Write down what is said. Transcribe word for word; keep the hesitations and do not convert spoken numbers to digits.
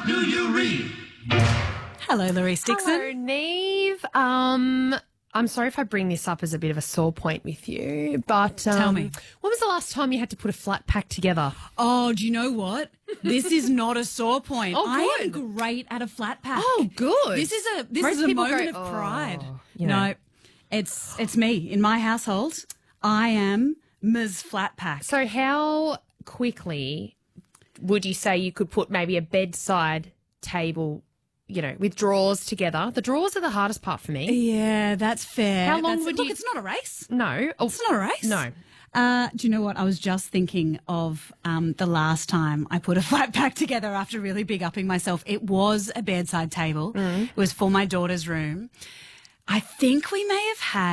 What do you read? Hello, Louise Dixon. Hello, Neve. Um, I'm sorry if I bring this up as a bit of a sore point with you, but um, Tell me. when was the last time you had to put a flat pack together? Oh, do you know what? This is not a sore point. Oh, I am good. great at a flat pack. Oh, good. This is a this Most is a people moment go, of "Oh," pride. you know. No, it's it's me in my household. I am Miz Flat Pack. So how quickly would you say you could put maybe a bedside table, you know, with drawers together? The drawers are the hardest part for me. Yeah, that's fair. How long That's- would look? you- It's not a race. No. Oh, It's not a race. No. Uh, do you know what? I was just thinking of um, the last time I put a flat pack together after really big upping myself. It was a bedside table. It was for my daughter's room. I think we may have had